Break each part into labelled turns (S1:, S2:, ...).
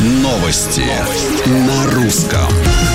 S1: Новости на русском.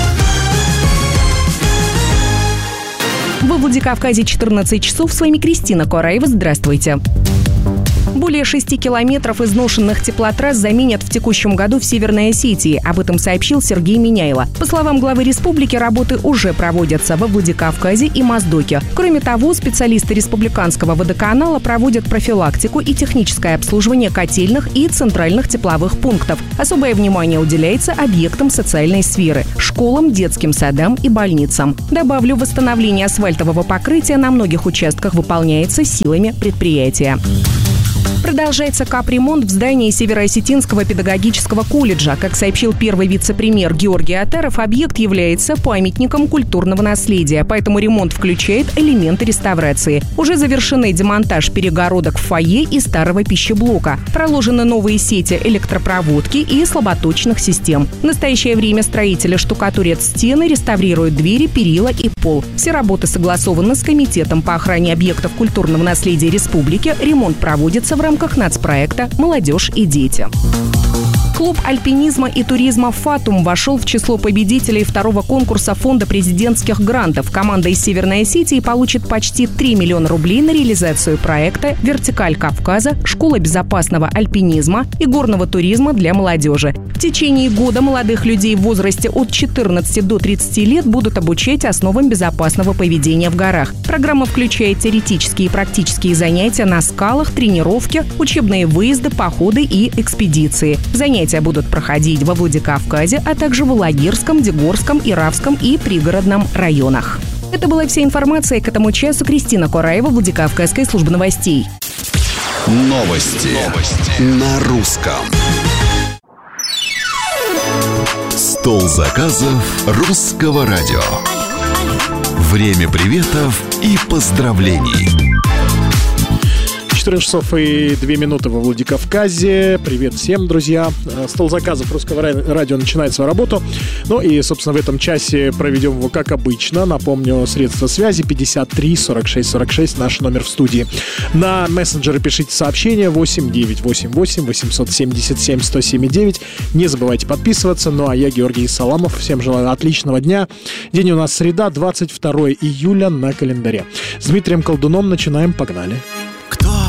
S2: Во Владикавказе 14 часов. С вами Кристина Кораева. Здравствуйте. Более 6 километров изношенных теплотрасс заменят в текущем году в Северной Осетии. Об этом сообщил Сергей Миняйло. По словам главы республики, работы уже проводятся во Владикавказе и Моздоке. Кроме того, специалисты Республиканского водоканала проводят профилактику и техническое обслуживание котельных и центральных тепловых пунктов. Особое внимание уделяется объектам социальной сферы – школам, детским садам и больницам. Добавлю, восстановление асфальтового покрытия на многих участках выполняется силами предприятия. Продолжается капремонт в здании Североосетинского педагогического колледжа. Как сообщил первый вице-премьер Георгий Атаров, объект является памятником культурного наследия, поэтому ремонт включает элементы реставрации. Уже завершены демонтаж перегородок в фойе и старого пищеблока. Проложены новые сети электропроводки и слаботочных систем. В настоящее время строители штукатурят стены, реставрируют двери, перила и пол. Все работы согласованы с Комитетом по охране объектов культурного наследия республики. Ремонт проводится в рамках нацпроекта «Молодежь и дети». Клуб альпинизма и туризма «Фатум» вошел в число победителей второго конкурса Фонда президентских грантов. Команда из Северной Осетии получит почти 3 миллиона рублей на реализацию проекта «Вертикаль Кавказа. Школа безопасного альпинизма и горного туризма для молодежи». В течение года молодых людей в возрасте от 14 до 30 лет будут обучать основам безопасного поведения в горах. Программа включает теоретические и практические занятия на скалах, тренировки, учебные выезды, походы и экспедиции. Занятия будут проходить во Владикавказе, а также в Алагирском, Дегорском, Иравском и пригородном районах. Это была вся информация к этому часу. Кристина Кораева, Владикавказская служба новостей.
S1: Новости на русском. Стол заказов русского радио. Время приветов и поздравлений.
S3: 14 часов и 2 минуты во Владикавказе. Привет всем, друзья. Стол заказов русского радио начинает свою работу. Ну и, собственно, в этом часе проведем его как обычно. Напомню, средства связи 53 46 46, наш номер в студии. На мессенджеры пишите сообщения 8 988 877 107,9. Не забывайте подписываться. Ну а я, Георгий Саламов, всем желаю отличного дня. День у нас среда, 22 июля на календаре. С Дмитрием Колдуном начинаем. Погнали.